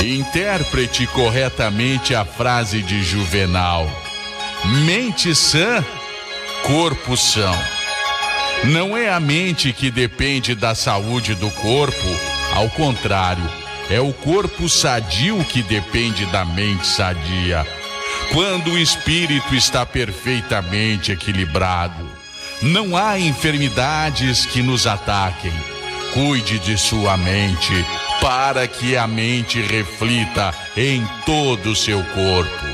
Interprete corretamente a frase de Juvenal: mente sã, corpo são. Não é a mente que depende da saúde do corpo, ao contrário, é o corpo sadio que depende da mente sadia. Quando o espírito está perfeitamente equilibrado, não há enfermidades que nos ataquem. Cuide de sua mente, para que a mente reflita em todo o seu corpo.